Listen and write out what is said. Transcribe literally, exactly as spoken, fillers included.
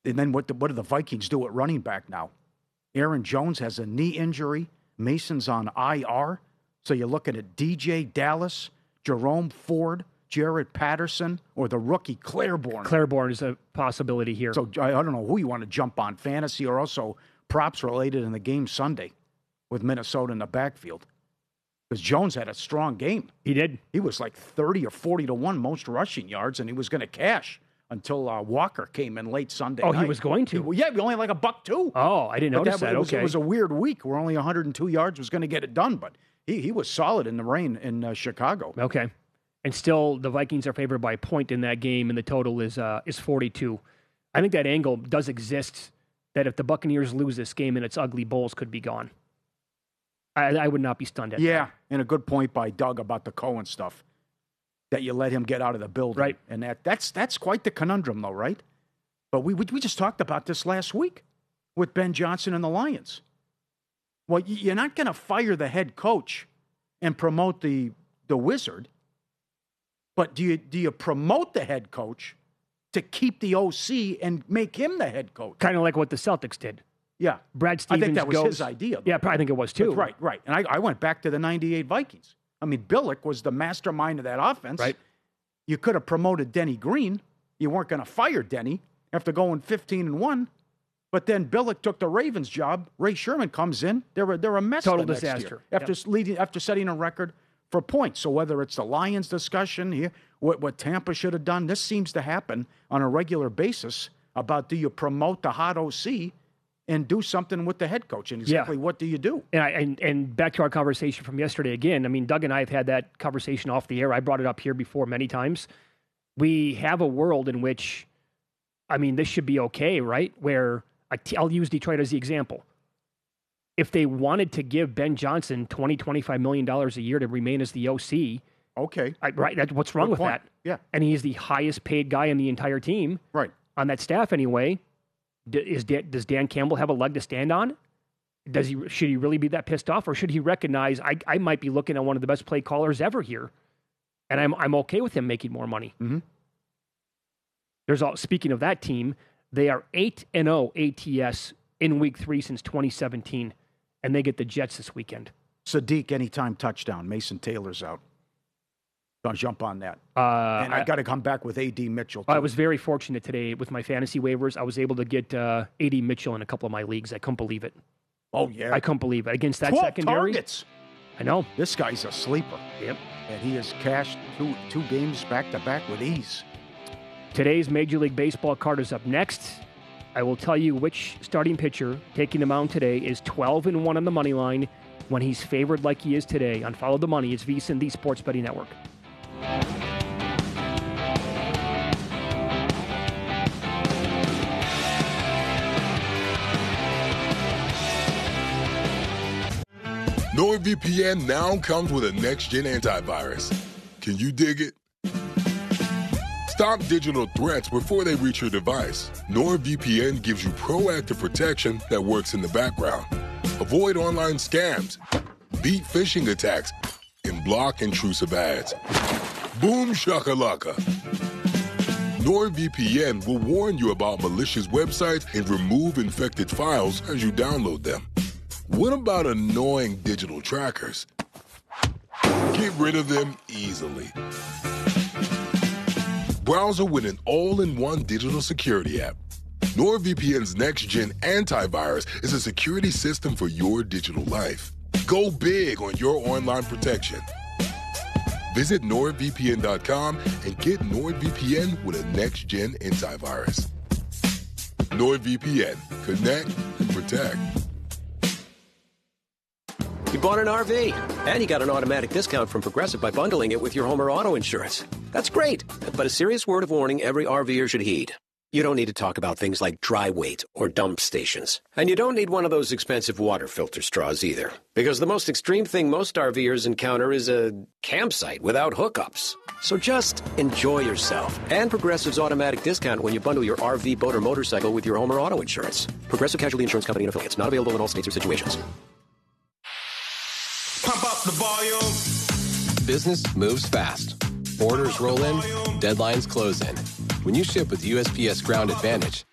And then what, the, what do the Vikings do at running back now? Aaron Jones has a knee injury. Mason's on I R. So you're looking at D J Dallas, Jerome Ford, Jared Patterson, or the rookie Claiborne. Claiborne is a possibility here. So I, I don't know who you want to jump on, fantasy or also props related in the game Sunday with Minnesota in the backfield. Because Jones had a strong game. He did. He was like thirty or forty to one most rushing yards, and he was going to cash until uh, Walker came in late Sunday Oh, night. he was going to? He, yeah, we only had like a buck two. Oh, I didn't But notice that, that. It was, Okay. it was a weird week where only one hundred two yards was going to get it done, but he, he was solid in the rain in uh, Chicago. Okay. And still, the Vikings are favored by a point in that game, and the total is uh, is forty-two. I think that angle does exist, that if the Buccaneers lose this game and its ugly bowls could be gone. I, I would not be stunned at Yeah, that. and a good point by Doug about the Cohen stuff, that you let him get out of the building. Right. And that that's that's quite the conundrum, though, right? But we, we we just talked about this last week with Ben Johnson and the Lions. Well, you're not going to fire the head coach and promote the the wizard, but do you do you promote the head coach to keep the O C and make him the head coach? Kind of like what the Celtics did. Yeah. Brad Stevens I think that was goes, his idea. Though. Yeah, I think it was too. But right, right. And I, I went back to the ninety-eight Vikings. I mean, Billick was the mastermind of that offense. Right. You could have promoted Denny Green. You weren't going to fire Denny after going fifteen and one. But then Billick took the Ravens job. Ray Sherman comes in. They're a, they're a mess. Total the next disaster. Year after Yep. leading, after setting a record for points. So whether it's the Lions discussion here, what, what Tampa should have done, this seems to happen on a regular basis about do you promote the hot O C and do something with the head coach? And exactly Yeah. what do you do? And, I, and and back to our conversation from yesterday again. I mean, Doug and I have had that conversation off the air. I brought it up here before many times. We have a world in which, I mean, this should be okay, right? Where I'll use Detroit as the example. If they wanted to give Ben Johnson twenty, twenty-five million dollars a year to remain as the O C, Okay. I, right? That's what's wrong Good with point. that. Yeah. And he's the highest paid guy in the entire team. Right. On that staff anyway. D- is Dan, does Dan Campbell have a leg to stand on? Does he? Should he really be that pissed off, or should he recognize I, I might be looking at one of the best play callers ever here, and I'm I'm okay with him making more money. Mm-hmm. There's all. Speaking of that team, they are eight and zero A T S in week three since twenty seventeen, and they get the Jets this weekend. Sadiq, anytime touchdown. Mason Taylor's out. Don't jump on that. Uh, and I, I got to come back with A D Mitchell, too. I was very fortunate today with my fantasy waivers. I was able to get uh, A D Mitchell in a couple of my leagues. I couldn't believe it. Oh, yeah. I couldn't believe it. Against that twelve secondary. targets. I know. This guy's a sleeper. Yep. And he has cashed two, two games back-to-back with ease. Today's Major League Baseball card is up next. I will tell you which starting pitcher taking the mound today is twelve and one on the money line when he's favored like he is today. On Follow the Money, it's VSiN, the Sports Betting Network. NordVPN now comes with a next-gen antivirus. Can you dig it? Stop digital threats before they reach your device. NordVPN gives you proactive protection that works in the background. Avoid online scams, beat phishing attacks, and block intrusive ads. Boom shakalaka. NordVPN will warn you about malicious websites and remove infected files as you download them. What about annoying digital trackers? Get rid of them easily. Browser with an all-in-one digital security app. NordVPN's next-gen antivirus is a security system for your digital life. Go big on your online protection. Visit nord V P N dot com and get NordVPN with a next-gen antivirus. NordVPN. Connect and protect. You bought an R V, and you got an automatic discount from Progressive by bundling it with your home or auto insurance. That's great, but a serious word of warning every RVer should heed. You don't need to talk about things like dry weight or dump stations. And you don't need one of those expensive water filter straws either. Because the most extreme thing most RVers encounter is a campsite without hookups. So just enjoy yourself. And Progressive's automatic discount when you bundle your R V, boat, or motorcycle with your home or auto insurance. Progressive Casualty Insurance Company and Affiliates. Not available in all states or situations. Pump up the volume. Business moves fast. Orders roll in, deadlines close in. When you ship with U S P S Ground Advantage,